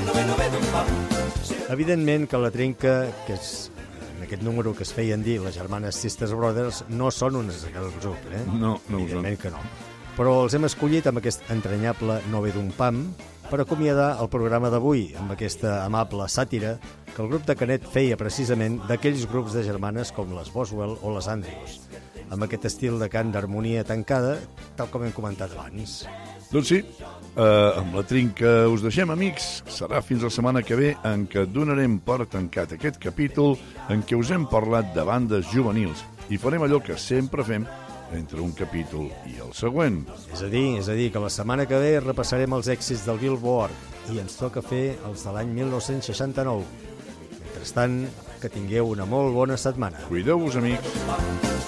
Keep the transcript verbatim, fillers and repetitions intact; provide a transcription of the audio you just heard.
Evidentment que la Trinca, que és en aquest número que es feien dir les germanes Sisters Brothers, no són unes del grup, eh? No, no ho són. Evidentment que no. Però els hem escollit amb aquest entranyable No ve d'un pam per acomiadar el programa d'avui, amb aquesta amable sàtira que el grup de Canet feia precisament d'aquells grups de germanes com les Boswell o les Andrews, amb aquest estil de cant d'harmonia tancada, tal com hem comentat abans. Doncs sí, eh, amb la Trinca us deixem, amics. Serà fins la setmana que ve en què donarem per tancat aquest capítol en què us hem parlat de bandes juvenils i farem allò que sempre fem entre un capítol i el següent. És a dir, és a dir que la setmana que ve repassarem els èxits del Billboard i ens toca fer els de l'any mil nou-cents seixanta-nou. Mentrestant, que tingueu una molt bona setmana. Cuideu-vos, amics.